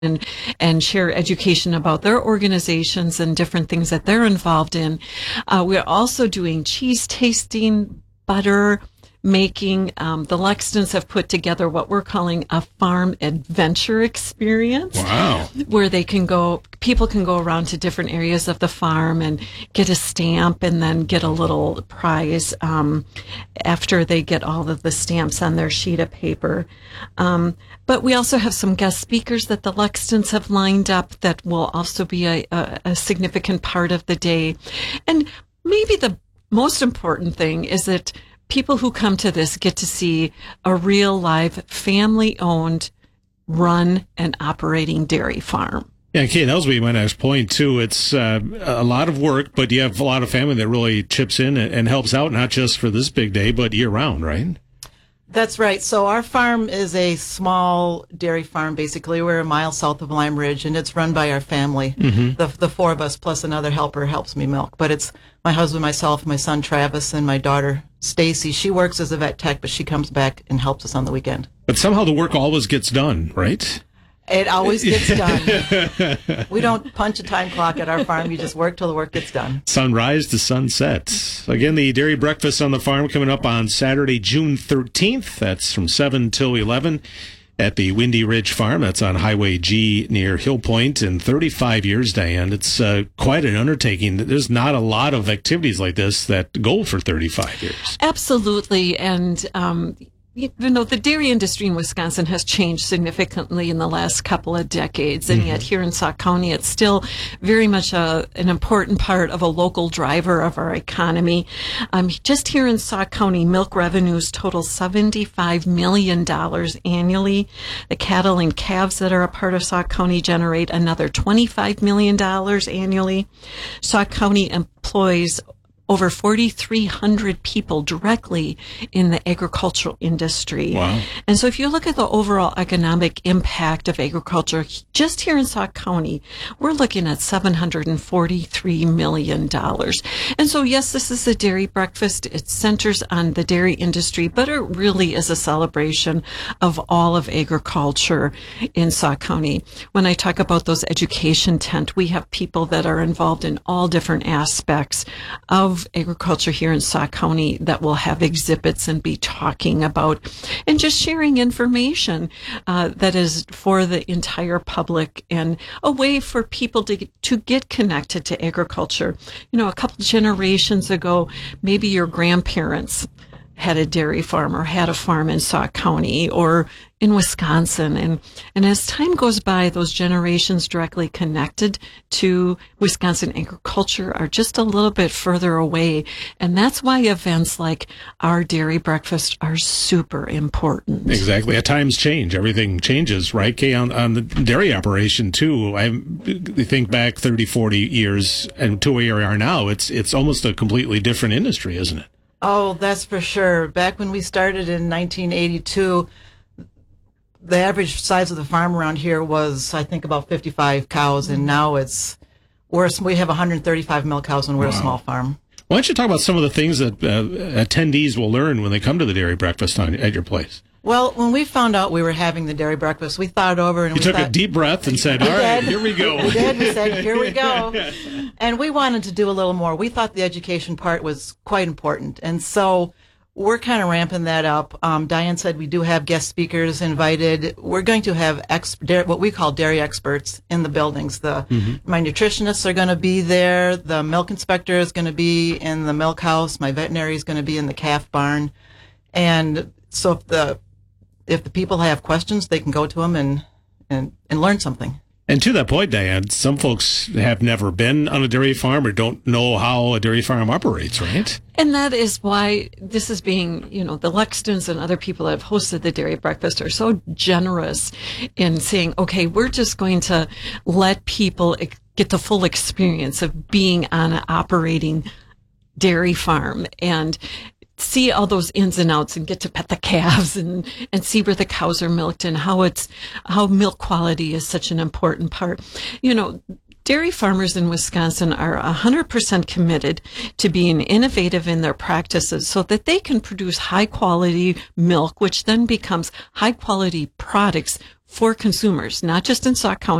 and share education about their organizations and different things that they're involved in. We're also doing cheese tasting, butter making. The Lextons have put together what we're calling a farm adventure experience. Wow. Where people can go around to different areas of the farm and get a stamp and then get a little prize after they get all of the stamps on their sheet of paper. But we also have some guest speakers that the Lextons have lined up that will also be a significant part of the day. And maybe the most important thing is that people who come to this get to see a real live family-owned, run and operating dairy farm. Yeah, Kate, that was my next point, too. It's a lot of work, but you have a lot of family that really chips in and helps out, not just for this big day, but year-round, right? That's right. So our farm is a small dairy farm, basically. We're a mile south of Lime Ridge, and it's run by our family. Mm-hmm. The four of us, plus another helper, helps me milk. But it's my husband, myself, my son Travis, and my daughter Stacy. She works as a vet tech, but she comes back and helps us on the weekend. But somehow the work always gets done, right? It always gets done. We don't punch a time clock at our farm. You just work till the work gets done. Sunrise to sunset. Again, the Dairy Breakfast on the Farm coming up on Saturday, June 13th. That's from 7 till 11 at the Windy Ridge Farm. That's on Highway G near Hill Point. In 35 years, Diane, it's quite an undertaking. There's not a lot of activities like this that go for 35 years. Absolutely. And, the dairy industry in Wisconsin has changed significantly in the last couple of decades, and yet here in Sauk County, it's still very much an important part of a local driver of our economy. Just here in Sauk County, milk revenues total $75 million annually. The cattle and calves that are a part of Sauk County generate another $25 million annually. Sauk County employs over 4,300 people directly in the agricultural industry. Wow. And so if you look at the overall economic impact of agriculture, just here in Sauk County, we're looking at $743 million. And so, yes, this is a dairy breakfast. It centers on the dairy industry, but it really is a celebration of all of agriculture in Sauk County. When I talk about those education tent, we have people that are involved in all different aspects of agriculture here in Sauk County that will have exhibits and be talking about and just sharing information that is for the entire public and a way for people to get connected to agriculture. A couple generations ago, maybe your grandparents had a dairy farm or had a farm in Sauk County or in Wisconsin. And as time goes by, those generations directly connected to Wisconsin agriculture are just a little bit further away. And that's why events like our dairy breakfast are super important. Exactly. At times change. Everything changes, right, Kay? On the dairy operation, too. I think back 30, 40 years and to where we are now, it's almost a completely different industry, isn't it? Oh, that's for sure. Back when we started in 1982, the average size of the farm around here was, I think, about 55 cows, and now we have 135 milk cows, and we're a small farm. Why don't you talk about some of the things that attendees will learn when they come to the dairy breakfast at your place? Well, when we found out we were having the dairy breakfast, we thought it over. And you took a deep breath and said, all right, here we go. We did. We said, here we go. And we wanted to do a little more. We thought the education part was quite important. And so we're kind of ramping that up. Diane said we do have guest speakers invited. We're going to have what we call dairy experts in the buildings. My nutritionists are going to be there. The milk inspector is going to be in the milk house. My veterinary is going to be in the calf barn. And so if the people have questions, they can go to them and learn something. And to that point, Diane, some folks have never been on a dairy farm or don't know how a dairy farm operates, right? And that is why this is being, the Lextons and other people that have hosted the dairy breakfast are so generous in saying, okay, we're just going to let people get the full experience of being on an operating dairy farm and see all those ins and outs and get to pet the calves and see where the cows are milked and how milk quality is such an important part. Dairy farmers in Wisconsin are 100% committed to being innovative in their practices so that they can produce high quality milk, which then becomes high quality products for consumers, not just in Sauk County.